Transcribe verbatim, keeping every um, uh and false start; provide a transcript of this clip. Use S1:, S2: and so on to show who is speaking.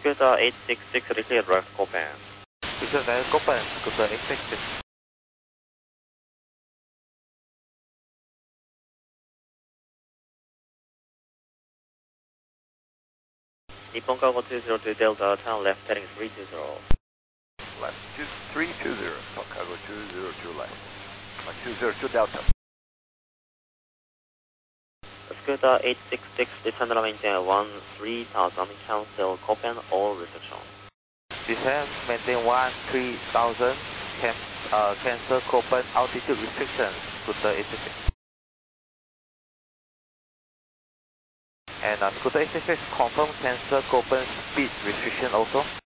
S1: Scooter eight six six, reclear drive, Copen.
S2: Scooter drive, Copen, Scooter eight six six.
S1: Nippon Cargo two zero two Delta, turn left heading three two zero.
S3: Left three two zero, Nippon Cargo two zero two left. Uh, two zero two Delta.
S1: Scooter eight six six, descend and maintain one three thousand, cancel Copen, all reception.
S2: Descend, maintain one three thousand, can, uh, cancel Copen, altitude restrictions, Scooter eight six six. And uh, Scooter eight six six, confirm cancel Copen speed restriction also.